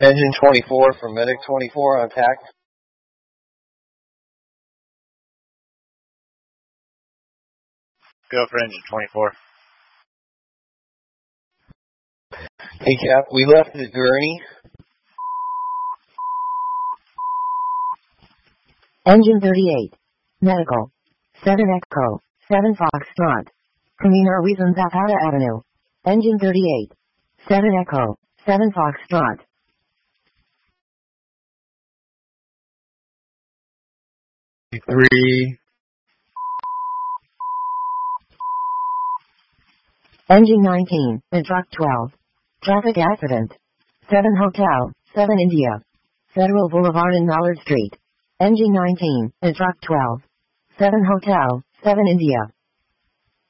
Engine 24 for Medic 24 on TAC. Go for engine 24. Hey Cap, we left the Gurney. Engine 38. Medical. 7 Echo. 7 Foxtrot. Camino Reason Zapata Avenue. Engine 38. 7 Echo. 7 Foxtrot. Three. Engine 19. In truck 12. Traffic accident. 7 Hotel. 7 India. Federal Boulevard and Mallard Street. Engine 19. In truck 12. 7 Hotel. 7 India.